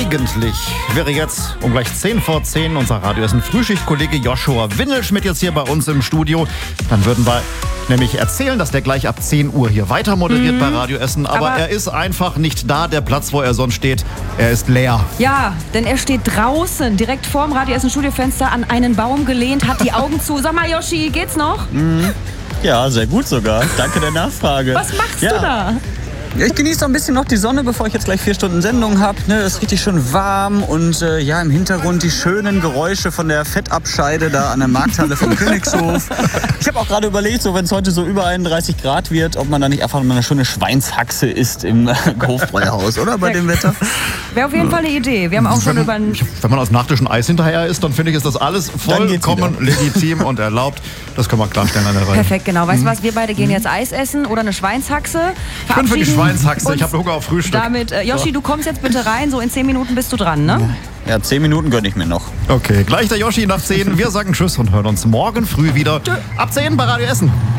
Eigentlich wäre jetzt um gleich 10 vor 10 unser Radio Essen Frühschichtkollege Joshua Windelschmidt jetzt hier bei uns im Studio. Dann würden wir nämlich erzählen, dass der gleich ab 10 Uhr hier weiter moderiert bei Radio Essen. Aber er ist einfach nicht da. Der Platz, wo er sonst steht, er ist leer. Ja, denn er steht draußen, direkt vorm Radio Essen Studiofenster an einen Baum gelehnt, hat die Augen zu. Sag mal, Yoshi, geht's noch? Ja, sehr gut sogar. Danke der Nachfrage. Was machst du da? Ich genieße ein bisschen noch die Sonne, bevor ich jetzt gleich 4 Stunden Sendung habe. Es ist richtig schön warm und im Hintergrund die schönen Geräusche von der Fettabscheide da an der Markthalle vom Königshof. Ich habe auch gerade überlegt, so wenn es heute so über 31 Grad wird, ob man da nicht einfach mal eine schöne Schweinshaxe isst im Hofbräuhaus, oder bei dem Wetter? Wäre auf jeden Fall eine Idee. Wir haben auch schon über Wenn man aus Nachtisch ein Eis hinterher isst, dann finde ich, ist das alles vollkommen legitim und erlaubt. Das können wir klarstellen an der Reihe. Perfekt, genau. Weißt du was, wir beide gehen jetzt Eis essen oder eine Schweinshaxe. Ich bin für die Schweinshaxe, ich habe Hunger auf Frühstück. Damit, Yoshi, du kommst jetzt bitte rein, so in 10 Minuten bist du dran, ne? Ja, 10 Minuten gönne ich mir noch. Okay, gleich der Yoshi nach 10. Wir sagen Tschüss und hören uns morgen früh wieder ab 10 bei Radio Essen.